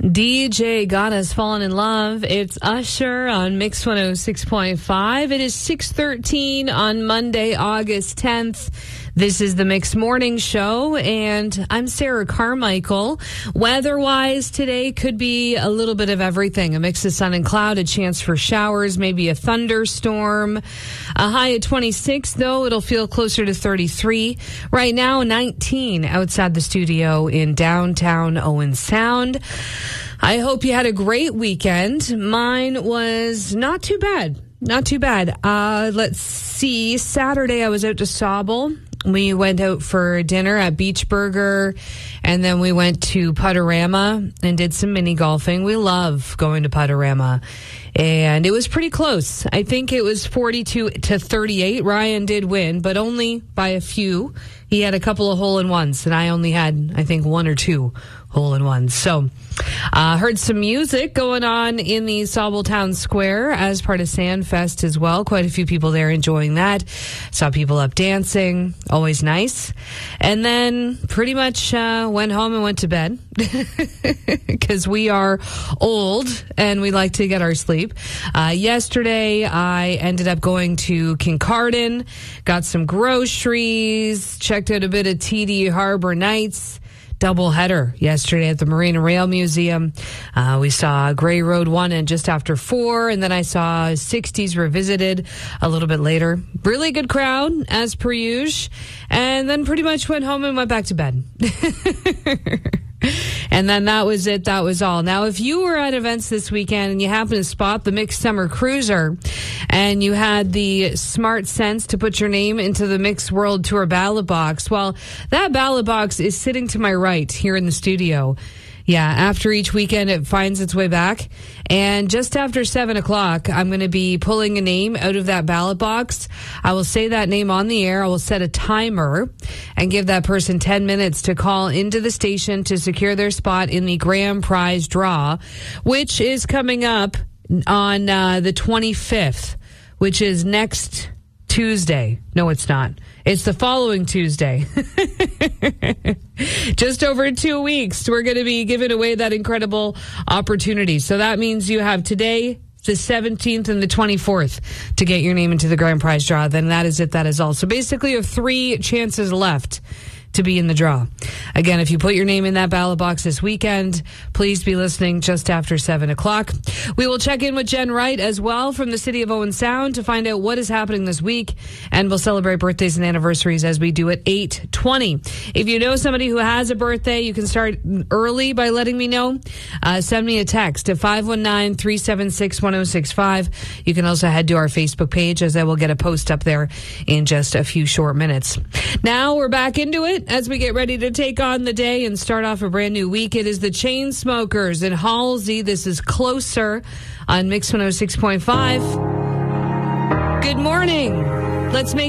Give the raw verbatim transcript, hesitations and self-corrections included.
D J God Has Fallen in Love. It's Usher on Mix one oh six point five. It is six thirteen on Monday, August tenth. This is the Mix Morning Show, and I'm Sarah Carmichael. Weather-wise, today could be a little bit of everything. A mix of sun and cloud, a chance for showers, maybe a thunderstorm. A high of twenty-six, though. It'll feel closer to thirty-three. Right now, nineteen outside the studio in downtown Owen Sound. I hope you had a great weekend. Mine was not too bad. Not too bad. Uh, let's see. Saturday, I was out to Sauble. We went out for dinner at Beach Burger, and then we went to Putterama and did some mini golfing. We love going to Putterama, and it was pretty close. I think it was forty-two to thirty-eight. Ryan did win, but only by a few. He had a couple of hole-in-ones, and I only had, I think, one or two hole-in-ones. So, uh, heard some music going on in the Sauble Town Square as part of Sandfest as well. Quite a few people there enjoying that. Saw people up dancing. Always nice. And then pretty much uh, went home and went to bed because we are old and we like to get our sleep. Uh, yesterday, I ended up going to Kincardine, got some groceries, checked out a bit of T D Harbor Nights. Double header yesterday at the Marine and Rail Museum. Uh, we saw Grey Road one and just after four, and then I saw sixties Revisited a little bit later. Really good crowd, as per usual, and then pretty much went home and went back to bed. And then that was it. That was all. Now, if you were at events this weekend and you happen to spot the Mix Summer Cruiser and you had the smart sense to put your name into the Mix World Tour ballot box, well, that ballot box is sitting to my right here in the studio. Yeah, after each weekend, it finds its way back. And just after seven o'clock, I'm going to be pulling a name out of that ballot box. I will say that name on the air. I will set a timer and give that person ten minutes to call into the station to secure their spot in the grand prize draw, which is coming up on uh, the twenty-fifth, which is next Tuesday. No, it's not. It's the following Tuesday. Just over two weeks, we're going to be giving away that incredible opportunity. So that means you have today, the seventeenth, and the twenty-fourth to get your name into the grand prize draw. Then that is it. That is all. So basically, you have three chances left to be in the draw. Again, if you put your name in that ballot box this weekend, please be listening just after seven o'clock. We will check in with Jen Wright as well from the city of Owen Sound to find out what is happening this week, and we'll celebrate birthdays and anniversaries as we do at eight twenty. If you know somebody who has a birthday, you can start early by letting me know. Uh, send me a text at five one nine, three seven six, one oh six five. You can also head to our Facebook page, as I will get a post up there in just a few short minutes. Now we're back into it as we get ready to take on the day and start off a brand new week. It is the Chainsmokers in Halsey. This is Closer on Mix one oh six point five. Good morning. Let's make